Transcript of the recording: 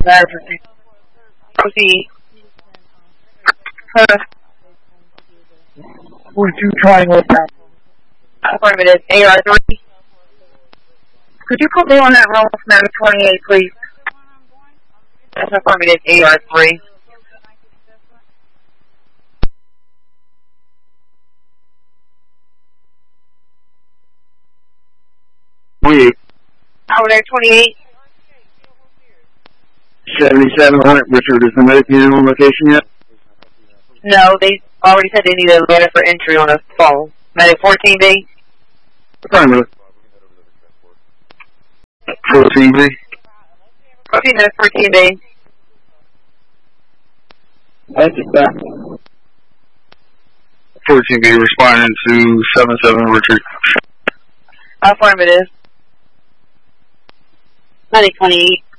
Proceed. 42 Triangle. Affirmative. AR3. Could you put me on that roll from number 28, please? That's affirmative. AR3. We. Over there, 28. 7700 Richard, is the medic unit on location yet? No, they already said they need a letter for entry on a phone. Medic 14B. Affirmative. 14B. Copy that 14B. That's it back. 14B responding to 77 Richard. Affirmative. Medic 28.